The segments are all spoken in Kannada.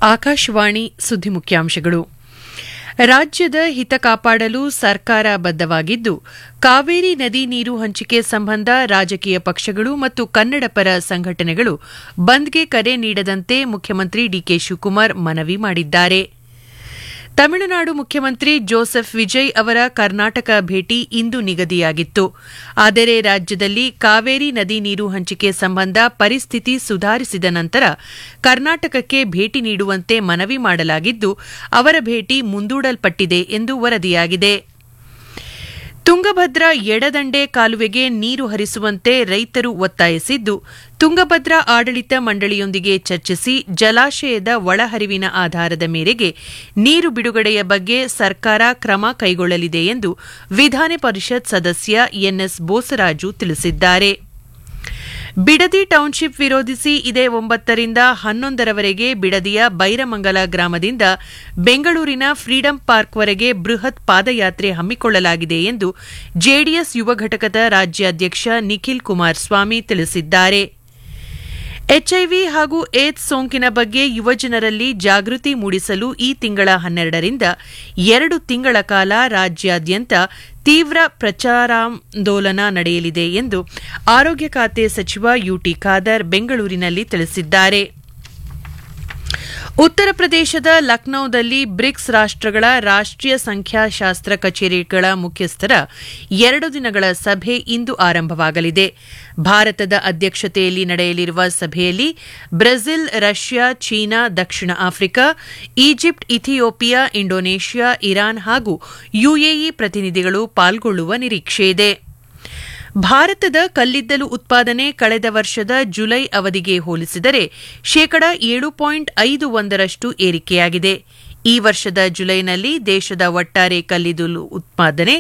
ಆಕಾಶವಾಣಿ ಸುದ್ದಿ ಮುಖ್ಯಾಂಶಗಳು. ರಾಜ್ಯದ ಹಿತ ಕಾಪಾಡಲು ಸರ್ಕಾರ ಬದ್ಧವಾಗಿದ್ದು, ಕಾವೇರಿ ನದಿ ನೀರು ಹಂಚಿಕೆ ಸಂಬಂಧ ರಾಜಕೀಯ ಪಕ್ಷಗಳು ಮತ್ತು ಕನ್ನಡಪರ ಸಂಘಟನೆಗಳು ಬಂದ್ಗೆ ಕರೆ ನೀಡದಂತೆ ಮುಖ್ಯಮಂತ್ರಿ ಡಿಕೆ ಶಿವಕುಮಾರ್ ಮನವಿ ಮಾಡಿದ್ದಾರೆ. ತಮಿಳುನಾಡು ಮುಖ್ಯಮಂತ್ರಿ ಜೋಸೆಫ್ ವಿಜಯ್ ಅವರ ಕರ್ನಾಟಕ ಭೇಟಿ ಇಂದು ನಿಗದಿಯಾಗಿತ್ತು. ಆದರೆ ರಾಜ್ಯದಲ್ಲಿ ಕಾವೇರಿ ನದಿ ನೀರು ಹಂಚಿಕೆ ಸಂಬಂಧ ಪರಿಸ್ಥಿತಿ ಸುಧಾರಿಸಿದ ನಂತರ ಕರ್ನಾಟಕಕ್ಕೆ ಭೇಟಿ ನೀಡುವಂತೆ ಮನವಿ ಮಾಡಲಾಗಿದ್ದು, ಅವರ ಭೇಟಿ ಮುಂದೂಡಲ್ಪಟ್ಟಿದೆ ಎಂದು ವರದಿಯಾಗಿದೆ. ತುಂಗಭದ್ರಾ ಎಡದಂಡೆ ಕಾಲುವೆಗೆ ನೀರು ಹರಿಸುವಂತೆ ರೈತರು ಒತ್ತಾಯಿಸಿದ್ದು, ತುಂಗಭದ್ರಾ ಆಡಳಿತ ಮಂಡಳಿಯೊಂದಿಗೆ ಚರ್ಚಿಸಿ ಜಲಾಶಯದ ಒಳಹರಿವಿನ ಆಧಾರದ ಮೇರೆಗೆ ನೀರು ಬಿಡುಗಡೆಯ ಬಗ್ಗೆ ಸರ್ಕಾರ ಕ್ರಮ ಕೈಗೊಳ್ಳಲಿದೆ ಎಂದು ವಿಧಾನ ಪರಿಷತ್ ಸದಸ್ಯ ಎನ್ಎಸ್ ಬೋಸರಾಜು ತಿಳಿಸಿದ್ದಾರೆ. ಬಿಡದಿ ಟೌನ್ಶಿಪ್ ವಿರೋಧಿಸಿ ಇದೇ 9ರಿಂದ 11ರವರೆಗೆ ಬಿಡದಿಯ ಬೈರಮಂಗಲ ಗ್ರಾಮದಿಂದ ಬೆಂಗಳೂರಿನ ಫ್ರೀಡಂ ಪಾರ್ಕ್ವರೆಗೆ ಬೃಹತ್ ಪಾದಯಾತ್ರೆ ಹಮ್ಮಿಕೊಳ್ಳಲಾಗಿದೆ ಎಂದು ಜೆಡಿಎಸ್ ಯುವ ಘಟಕದ ರಾಜ್ಯಾಧ್ಯಕ್ಷ ನಿಖಿಲ್ ಕುಮಾರಸ್ವಾಮಿ ತಿಳಿಸಿದ್ದಾರೆ. ಎಚ್ಐವಿ ಹಾಗೂ ಏಡ್ಸ್ ಸೋಂಕಿನ ಬಗ್ಗೆ ಯುವಜನರಲ್ಲಿ ಜಾಗೃತಿ ಮೂಡಿಸಲು ಈ ತಿಂಗಳ 12ರಿಂದ 2 ತಿಂಗಳ ಕಾಲ ರಾಜ್ಯಾದ್ಯಂತ ತೀವ್ರ ಪ್ರಚಾರಾಂದೋಲನ ನಡೆಯಲಿದೆ ಎಂದು ಆರೋಗ್ಯ ಖಾತೆ ಸಚಿವ ಯುಟಿ ಖಾದರ್ ಬೆಂಗಳೂರಿನಲ್ಲಿ ತಿಳಿಸಿದ್ದಾರೆ. ಉತ್ತರ ಪ್ರದೇಶದ ಲಖನೌದಲ್ಲಿ ಬ್ರಿಕ್ಸ್ ರಾಷ್ಟಗಳ ರಾಷ್ಟೀಯ ಸಂಖ್ಯಾಶಾಸ್ತ್ರ ಕಚೇರಿಗಳ ಮುಖ್ಯಸ್ಥರ 2 ದಿನಗಳ ಸಭೆ ಇಂದು ಆರಂಭವಾಗಲಿದೆ. ಭಾರತದ ಅಧ್ಯಕ್ಷತೆಯಲ್ಲಿ ನಡೆಯಲಿರುವ ಸಭೆಯಲ್ಲಿ ಬ್ರೆಜಿಲ್, ರಷ್ಯಾ, ಚೀನಾ, ದಕ್ಷಿಣ Africa, Egypt, Ethiopia, Indonesia, Iran ಹಾಗೂ ಯುಎಇ ಪ್ರತಿನಿಧಿಗಳು ಪಾಲ್ಗೊಳ್ಳುವ ನಿರೀಕ್ಷೆಯಿದೆ. ಭಾರತದ ಕಲ್ಲಿದ್ದಲು ಉತ್ಪಾದನೆ ಕಳೆದ ವರ್ಷದ ಜುಲೈ ಅವಧಿಗೆ ಹೋಲಿಸಿದರೆ ಶೇಕಡಾ 7.51ರಷ್ಟು ಏರಿಕೆಯಾಗಿದೆ. ಈ ವರ್ಷದ ಜುಲೈನಲ್ಲಿ ದೇಶದ ಒಟ್ಟಾರೆ ಕಲ್ಲಿದ್ದಲು ಉತ್ಪಾದನೆ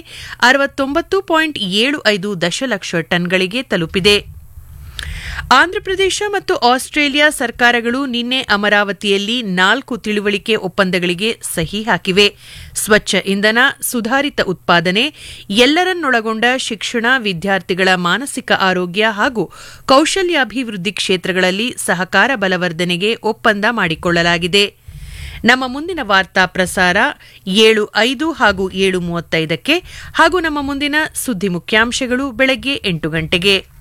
69.75 ದಶಲಕ್ಷ ಟನ್ಗಳಿಗೆ ತಲುಪಿದೆ. ಆಂಧ್ರಪ್ರದೇಶ ಮತ್ತು ಆಸ್ಟ್ರೇಲಿಯಾ ಸರ್ಕಾರಗಳು ನಿನ್ನೆ ಅಮರಾವತಿಯಲ್ಲಿ 4 ತಿಳುವಳಿಕೆ ಒಪ್ಪಂದಗಳಿಗೆ ಸಹಿ ಹಾಕಿವೆ. ಸ್ವಚ್ಛ ಇಂಧನ, ಸುಧಾರಿತ ಉತ್ಪಾದನೆ, ಎಲ್ಲರನ್ನೊಳಗೊಂಡ ಶಿಕ್ಷಣ, ವಿದ್ಯಾರ್ಥಿಗಳ ಮಾನಸಿಕ ಆರೋಗ್ಯ ಹಾಗೂ ಕೌಶಲ್ಯಾಭಿವೃದ್ಧಿ ಕ್ಷೇತ್ರಗಳಲ್ಲಿ ಸಹಕಾರ ಬಲವರ್ಧನೆಗೆ ಒಪ್ಪಂದ ಮಾಡಿಕೊಳ್ಳಲಾಗಿದೆ. ನಮ್ಮ ಮುಂದಿನ ವಾರ್ತಾ ಪ್ರಸಾರ 7:05 ಹಾಗೂ 7:35ಕ್ಕೆ ಹಾಗೂ ನಮ್ಮ ಮುಂದಿನ ಸುದ್ದಿ ಮುಖ್ಯಾಂಶಗಳು ಬೆಳಗ್ಗೆ 8 ಗಂಟೆಗೆ.